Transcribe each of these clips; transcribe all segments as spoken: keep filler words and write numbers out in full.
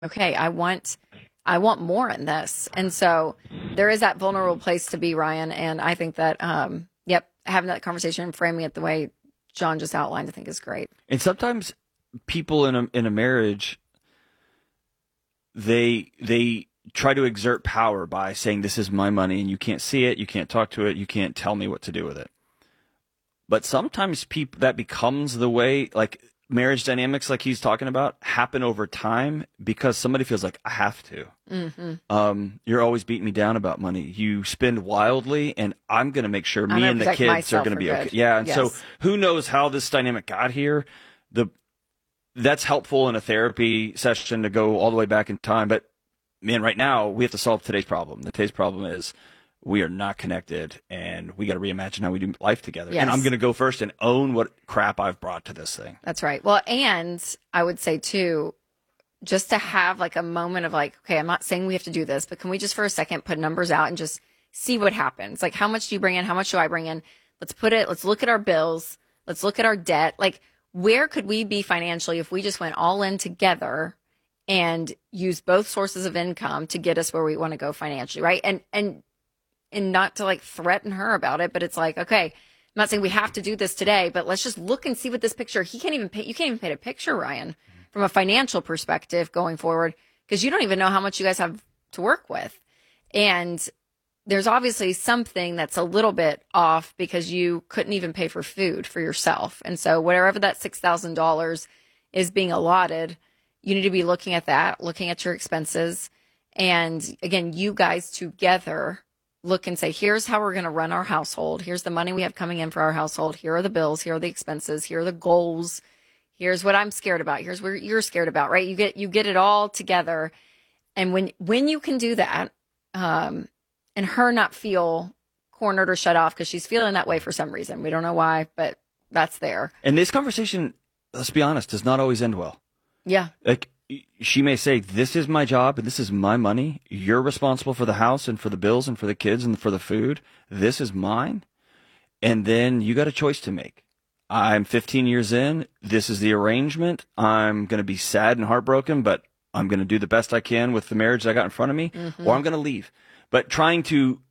okay, I want, I want more in this. And so there is that vulnerable place to be, Ryan. And I think that, um, yep, having that conversation and framing it the way John just outlined, I think is great. And sometimes people in a, in a marriage, they, they try to exert power by saying, this is my money and you can't see it. You can't talk to it. You can't tell me what to do with it. But sometimes people, that becomes the way, like marriage dynamics, like he's talking about, happen over time because somebody feels like I have to. Mm-hmm. Um, you're always beating me down about money. You spend wildly, and I'm going to make sure me and the kids are going to be okay. Yeah, and yes. So who knows how this dynamic got here? The that's helpful in a therapy session to go all the way back in time. But man, right now we have to solve today's problem. The today's problem is we are not connected, and we got to reimagine how we do life together. Yes. And I'm going to go first and own what crap I've brought to this thing. That's right. Well, and I would say too, just to have like a moment of like, okay, I'm not saying we have to do this, but can we just for a second put numbers out and just see what happens? Like, how much do you bring in? How much do I bring in? Let's put it, let's look at our bills. Let's look at our debt. Like, where could we be financially if we just went all in together and use both sources of income to get us where we want to go financially, right? And, and, and not to like threaten her about it, but it's like, okay, I'm not saying we have to do this today, but let's just look and see what this picture, he can't even paint, you can't even paint a picture, Ryan, from a financial perspective going forward, because you don't even know how much you guys have to work with. And there's obviously something that's a little bit off because you couldn't even pay for food for yourself. And so whatever that six thousand dollars is being allotted, you need to be looking at that, looking at your expenses. And again, you guys together look and say, here's how we're going to run our household. Here's the money we have coming in for our household. Here are the bills. Here are the expenses. Here are the goals. Here's what I'm scared about. Here's what you're scared about, right? You get, you get it all together. And when, when you can do that, um, and her not feel cornered or shut off because she's feeling that way for some reason. We don't know why, but that's there. And this conversation, let's be honest, does not always end well. Yeah. Like, she may say, this is my job and this is my money. You're responsible for the house and for the bills and for the kids and for the food. This is mine. And then you got a choice to make. I'm fifteen years in. This is the arrangement. I'm going to be sad and heartbroken, but I'm going to do the best I can with the marriage that I got in front of me, mm-hmm. or I'm going to leave. But trying to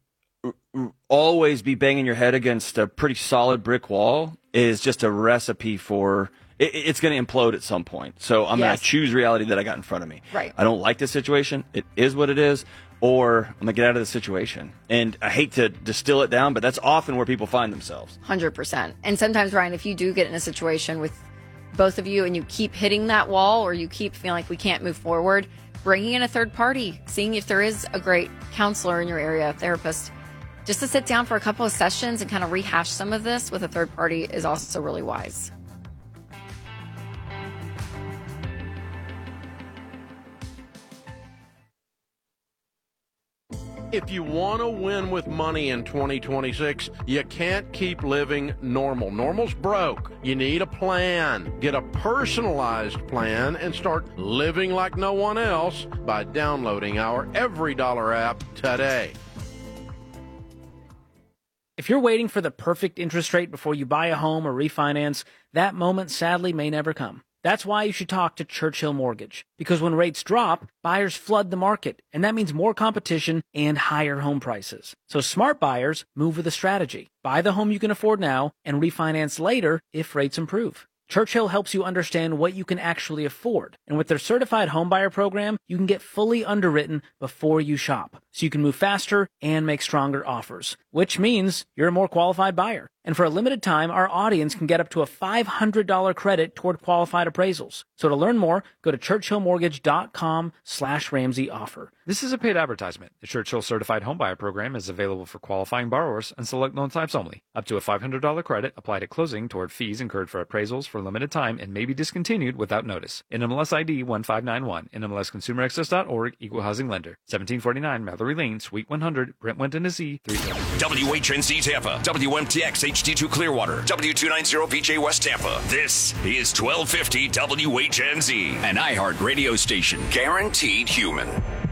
always be banging your head against a pretty solid brick wall is just a recipe for... it's going to implode at some point. So I'm yes. going to choose reality that I got in front of me. Right. I don't like this situation. It is what it is. Or I'm going to get out of the situation. And I hate to distill it down, but that's often where people find themselves. one hundred percent. And sometimes, Ryan, if you do get in a situation with both of you and you keep hitting that wall or you keep feeling like we can't move forward, bringing in a third party, seeing if there is a great counselor in your area, a therapist, just to sit down for a couple of sessions and kind of rehash some of this with a third party is also really wise. If you want to win with money in twenty twenty-six, you can't keep living normal. Normal's broke. You need a plan. Get a personalized plan and start living like no one else by downloading our Every Dollar app today. If you're waiting for the perfect interest rate before you buy a home or refinance, that moment sadly may never come. That's why you should talk to Churchill Mortgage, because when rates drop, buyers flood the market, and that means more competition and higher home prices. So smart buyers move with a strategy. Buy the home you can afford now and refinance later if rates improve. Churchill helps you understand what you can actually afford. And with their certified homebuyer program, you can get fully underwritten before you shop, so you can move faster and make stronger offers, which means you're a more qualified buyer. And for a limited time, our audience can get up to a five hundred dollars credit toward qualified appraisals. So to learn more, go to churchillmortgage.com slash Ramsey offer. This is a paid advertisement. The Churchill Certified Homebuyer Program is available for qualifying borrowers and select loan types only. Up to a five hundred dollars credit applied at closing toward fees incurred for appraisals for a limited time and may be discontinued without notice. N M L S I D one five nine one, N M L S consumer access dot org, Equal Housing Lender. seventeen forty-nine Mallory Lane, Suite one hundred, Brentwood, Tennessee, three seven three. W H N C Tampa, W M T X H D two Clearwater, W two ninety V J West Tampa. This is twelve fifty W H N Z, an iHeart radio station, guaranteed human.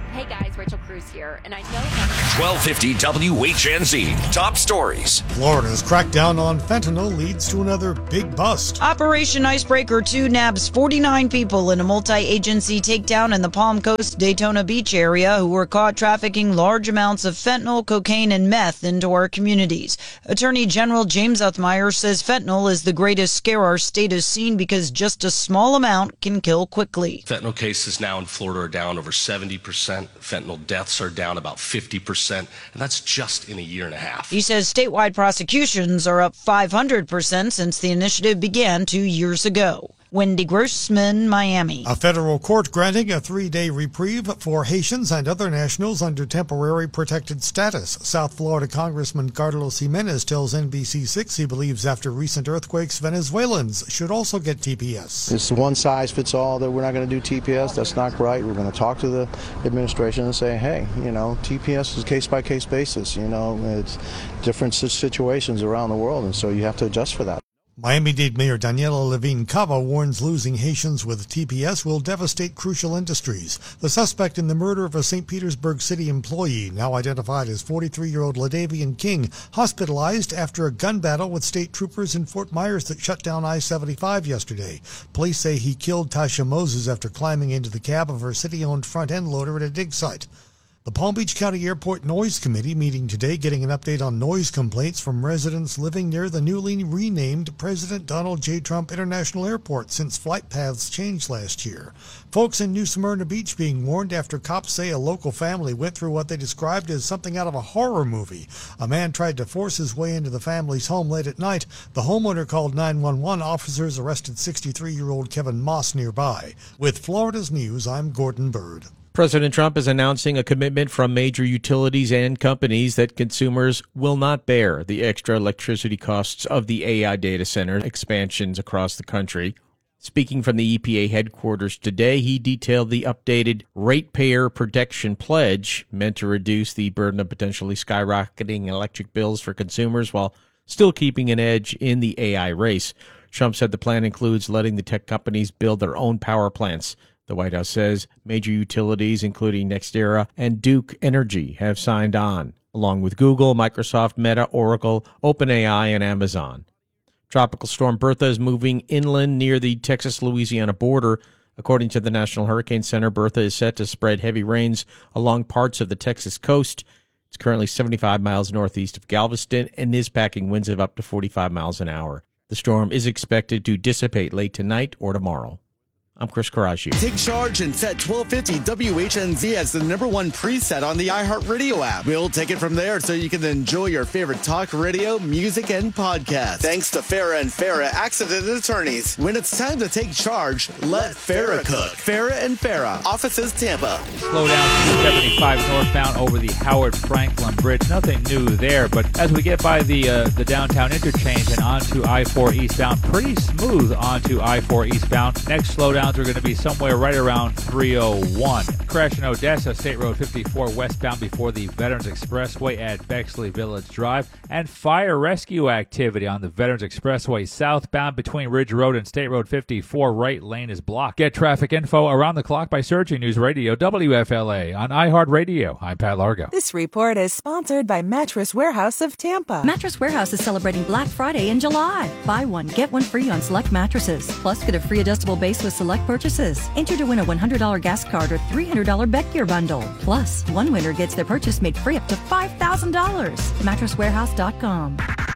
Hey guys, Rachel Cruz here, and I know that twelve fifty W H N Z. Top stories. Florida's crackdown on fentanyl leads to another big bust. Operation Icebreaker two nabs forty-nine people in a multi-agency takedown in the Palm Coast Daytona Beach area who were caught trafficking large amounts of fentanyl, cocaine, and meth into our communities. Attorney General James Othmeyer says fentanyl is the greatest scare our state has seen because just a small amount can kill quickly. Fentanyl cases now in Florida are down over seventy percent. Fentanyl deaths are down about fifty percent, and that's just in a year and a half. He says statewide prosecutions are up five hundred percent since the initiative began two years ago. Wendy Grossman, Miami. A federal court granting a three-day reprieve for Haitians and other nationals under temporary protected status. South Florida Congressman Carlos Jimenez tells N B C six he believes after recent earthquakes, Venezuelans should also get T P S. It's one size fits all that we're not going to do T P S. That's not right. We're going to talk to the administration and say, hey, you know, T P S is case-by-case basis. You know, it's different situations around the world, and so you have to adjust for that. Miami-Dade Mayor Daniela Levine Cava warns losing Haitians with T P S will devastate crucial industries. The suspect in the murder of a Saint Petersburg City employee, now identified as forty-three-year-old LaDavian King, hospitalized after a gun battle with state troopers in Fort Myers that shut down I seventy-five yesterday. Police say he killed Tasha Moses after climbing into the cab of her city-owned front-end loader at a dig site. The Palm Beach County Airport Noise Committee meeting today, getting an update on noise complaints from residents living near the newly renamed President Donald J. Trump International Airport since flight paths changed last year. Folks in New Smyrna Beach being warned after cops say a local family went through what they described as something out of a horror movie. A man tried to force his way into the family's home late at night. The homeowner called nine one one. Officers arrested sixty-three-year-old Kevin Moss nearby. With Florida's News, I'm Gordon Bird. President Trump is announcing a commitment from major utilities and companies that consumers will not bear the extra electricity costs of the A I data center expansions across the country. Speaking from the E P A headquarters today, he detailed the updated ratepayer protection pledge meant to reduce the burden of potentially skyrocketing electric bills for consumers while still keeping an edge in the A I race. Trump said the plan includes letting the tech companies build their own power plants. The White House says major utilities, including NextEra and Duke Energy, have signed on, along with Google, Microsoft, Meta, Oracle, OpenAI, and Amazon. Tropical storm Bertha is moving inland near the Texas-Louisiana border. According to the National Hurricane Center, Bertha is set to spread heavy rains along parts of the Texas coast. It's currently seventy-five miles northeast of Galveston and is packing winds of up to forty-five miles an hour. The storm is expected to dissipate late tonight or tomorrow. I'm Chris Karaji. Take charge and set twelve fifty W H N Z as the number one preset on the iHeartRadio app. We'll take it from there so you can enjoy your favorite talk radio, music, and podcasts. Thanks to Farah and Farah Accident Attorneys. When it's time to take charge, let Farah cook. Farah and Farah, offices Tampa. Slow down two seventy-five northbound over the Howard Franklin Bridge. Nothing new there, but as we get by the uh, the downtown interchange and onto I four eastbound, pretty smooth onto I four eastbound. Next slowdown are going to be somewhere right around three oh one. Crash in Odessa, State Road fifty-four westbound before the Veterans Expressway at Bexley Village Drive. And fire rescue activity on the Veterans Expressway southbound between Ridge Road and State Road fifty-four. Right lane is blocked. Get traffic info around the clock by searching News Radio W F L A on iHeartRadio. I'm Pat Largo. This report is sponsored by Mattress Warehouse of Tampa. Mattress Warehouse is celebrating Black Friday in July. Buy one, get one free on select mattresses. Plus, get a free adjustable base with select purchases. Enter to win a one hundred dollars gas card or three hundred dollars bed gear bundle. Plus, one winner gets their purchase made free up to five thousand dollars. mattress warehouse dot com.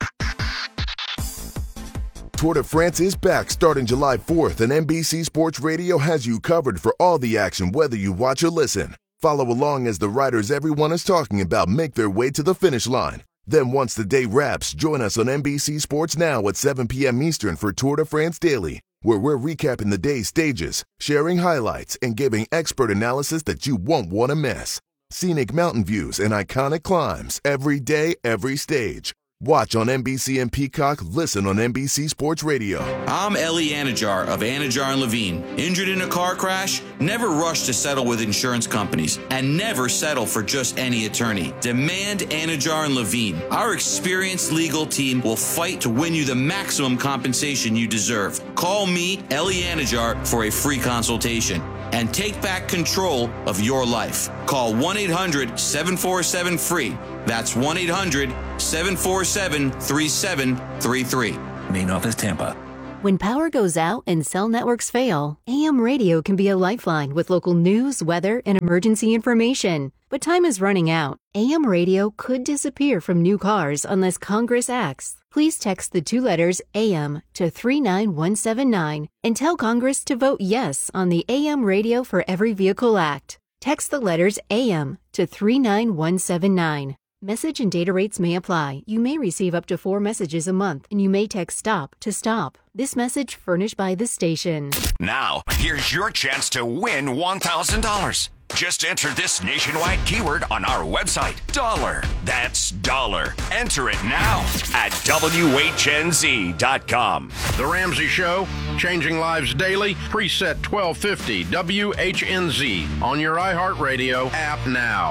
Tour de France is back starting July fourth, and N B C Sports Radio has you covered for all the action, whether you watch or listen. Follow along as the riders everyone is talking about make their way to the finish line. Then once the day wraps, join us on N B C Sports Now at seven p.m. Eastern for Tour de France Daily, where we're recapping the day's stages, sharing highlights, and giving expert analysis that you won't want to miss. Scenic mountain views and iconic climbs every day, every stage. Watch on N B C and Peacock, listen on N B C Sports Radio. I'm Ellie Anajar of Anajar and Levine. Injured in a car crash? Never rush to settle with insurance companies, and never settle for just any attorney. Demand Anajar and Levine. Our experienced legal team will fight to win you the maximum compensation you deserve. Call me, Ellie Anajar, for a free consultation. and take back control of your life. Call one eight hundred seven four seven free. That's one eight hundred seven four seven three seven three three. Main office, Tampa. When power goes out and cell networks fail, A M radio can be a lifeline with local news, weather, and emergency information. But time is running out. A M radio could disappear from new cars unless Congress acts. Please text the two letters A M to three nine one seven nine and tell Congress to vote yes on the A M Radio for Every Vehicle Act. Text the letters A M to three nine one seven nine. Message and data rates may apply. You may receive up to four messages a month, and you may text STOP to stop. This message furnished by the station. Now, here's your chance to win one thousand dollars. Just enter this nationwide keyword on our website, dollar. That's dollar. Enter it now at W H N Z dot com. The Ramsey Show, changing lives daily, preset twelve fifty W H N Z on your iHeartRadio app now.